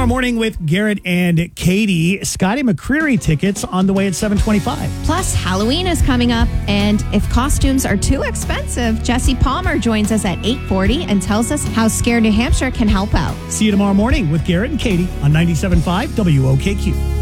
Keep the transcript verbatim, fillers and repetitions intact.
tomorrow morning with Garrett and Katie. Scotty McCreery tickets on the way at seven twenty-five. Plus, Halloween is coming up, and if costumes are too expensive, Jesse Palmer joins us at eight forty and tells us how Scare New Hampshire can help out. See you tomorrow morning with Garrett and Katie on ninety-seven point five W O K Q.